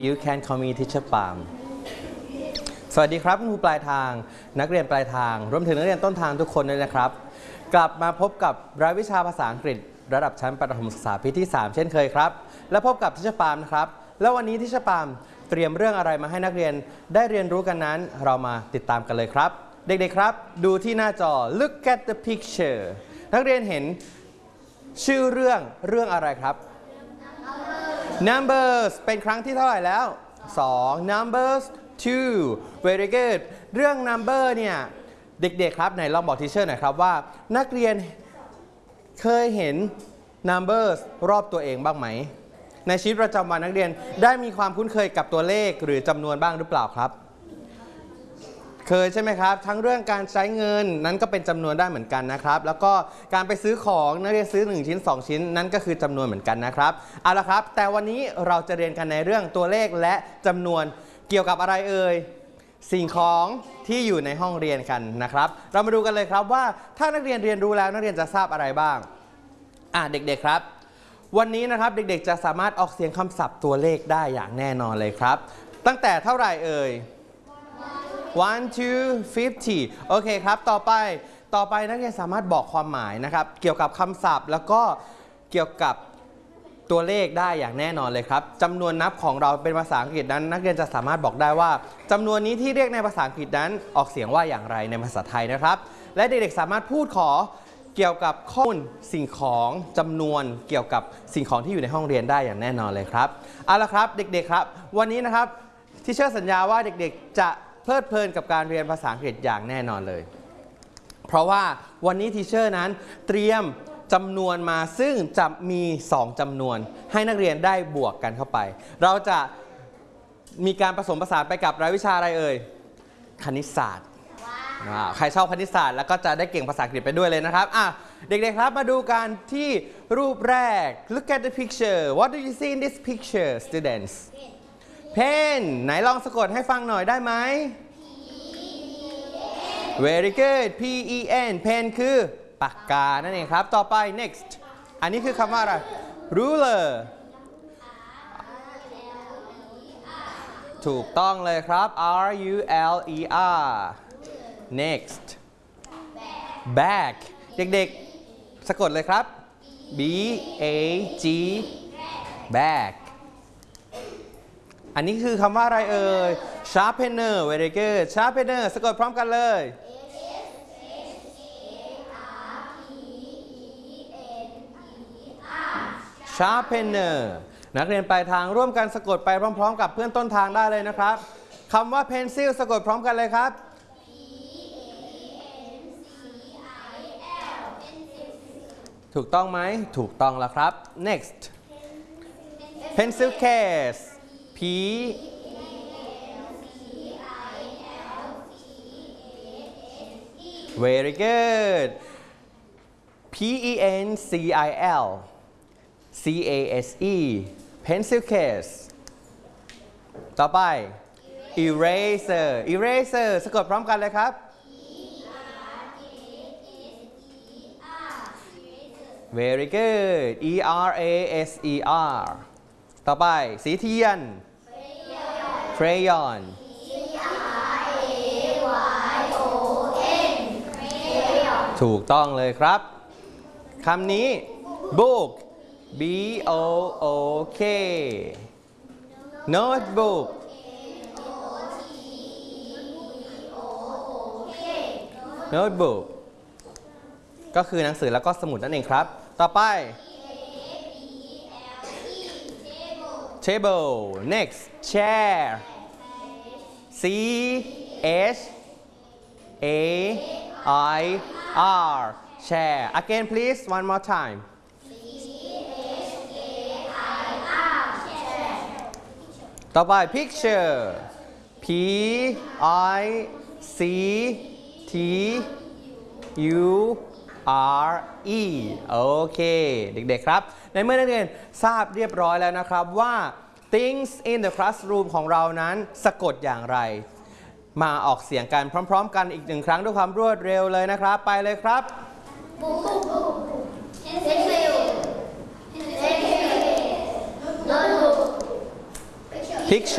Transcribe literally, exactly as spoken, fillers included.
You can call me teacher Palm สวัสดีครับคุณครูปลายทางนักเรียนปลายทางรวมถึงนักเรียนต้นทางทุกคนด้วยนะครับกลับมาพบกับรายวิชาภาษาอังกฤษระดับชั้นประถมศึกษาปีที่สามเช่นเคยครับและพบกับทีเชอร์ปาล์มนะครับแล้ววันนี้ทีเชอร์ปาล์มเตรียมเรื่องอะไรมาให้นักเรียนได้เรียนรู้กันนั้นเรามาติดตามกันเลยครับเด็กๆครับดูที่หน้าจอ Look at the picture นักเรียนเห็นชื่อเรื่องเรื่องอะไรครับ Numbers เป็นครั้งที่เท่าไหร่แล้วสอง Numbers two very good เรื่อง number เนี่ยเด็กๆครับไหนลองบอกทีเชอร์หน่อยครับว่านักเรียนเคยเห็น numbers รอบตัวเองบ้างไหมในชีวิตประจำวันนักเรียนได้มีความคุ้นเคยกับตัวเลขหรือจำนวนบ้างหรือเปล่าครับเคยใช่ไหมครับทั้งเรื่องการใช้เงินนั้นก็เป็นจำนวนได้เหมือนกันนะครับแล้วก็การไปซื้อของนักเรียนซื้อหนึ่งชิ้นสองชิ้นนั้นก็คือจำนวนเหมือนกันนะครับเอาละครับแต่วันนี้เราจะเรียนกันในเรื่องตัวเลขและจำนวนเกี่ยวกับอะไรเอ่ยสิ่งของที่อยู่ในห้องเรียนกันนะครับเรามาดูกันเลยครับว่าถ้านักเรียนเรียนรู้แล้วนักเรียนจะทราบอะไรบ้างอ่ะเด็กๆครับวันนี้นะครับเด็กๆจะสามารถออกเสียงคำศัพท์ตัวเลขได้อย่างแน่นอนเลยครับตั้งแต่เท่าไหร่เอ่ยone two fifty โอเคครับต่อไปต่อไปนักเรียนสามารถบอกความหมายนะครับเกี่ยวกับคำศัพท์แล้วก็เกี่ยวกับตัวเลขได้อย่างแน่นอนเลยครับจำนวนนับของเราเป็นภาษาอังกฤษนั้นนักเรียนจะสามารถบอกได้ว่าจำนวนนี้ที่เรียกในภาษาอังกฤษนั้นออกเสียงว่าอย่างไรในภาษาไทยนะครับและเด็กๆสามารถพูดขอเกี่ยวกับข้อมูลสิ่งของจำนวนเกี่ยวกับสิ่งของที่อยู่ในห้องเรียนได้อย่างแน่นอนเลยครับเอาละครับเด็กๆครับวันนี้นะครับที่เชื่อสัญญาว่าเด็กๆจะเพลิดเพลินกับการเรียนภาษาอังกฤษอย่างแน่นอนเลยเพราะว่าวันนี้ทีเชอร์นั้นเตรียมจำนวนมาซึ่งจะมีสองจำนวนให้นักเรียนได้บวกกันเข้าไปเราจะมีการผสมผสานไปกับรายวิชาอะไรเอ่ยคณิตศาสตร์ใครชอบคณิตศาสตร์แล้วก็จะได้เก่งภาษาอังกฤษไปด้วยเลยนะครับอ่ะเด็กๆครับมาดูกันที่รูปแรก Look at the picture What do you see in this picture students Pen ไหนลองสะกดให้ฟังหน่อยได้ไหม Very good P E N Pen คือปากกานั่นเองครับต่อไป next อันนี้คือคำว่าอะไร ruler ถูกต้องเลยครับ R U L E R next bag เด็กๆสะกดเลยครับ B A G bag อันนี้คือคำว่าอะไรเอ่ย sharpener very good sharpener สะกดพร้อมกันเลย sharpener นักเรียนปลายทางร่วมกันสะกดไปพร้อมๆกับเพื่อนต้นทางได้เลยนะครับคำว่า pencil สะกดพร้อมกันเลยครับ ถูกต้องไหมถูกต้องแล้วครับ next pencil case P very good P E N C I L C A S E pencil case ต่อไป eraser eraser สะกดพร้อมกันเลยครับ very good E R A S E R ต่อไปสีเทียน crayonถูกต้องเลยครับคำนี้ book B O O K notebook notebook ก็คือหนังสือแล้วก็สมุดนั่นเองครับต่อไป table next chair C H A I R chair again please one more timeต่อไป picture P I C T U R E โอเคเด็กๆครับในเมื่อนักเรียนทราบเรียบร้อยแล้วนะครับว่า things in the classroom ของเรานั้นสะกดอย่างไรมาออกเสียงกันพร้อมๆกันอีกหนึ่งครั้งด้วยความรวดเร็วเลยนะครับไปเลยครับ picture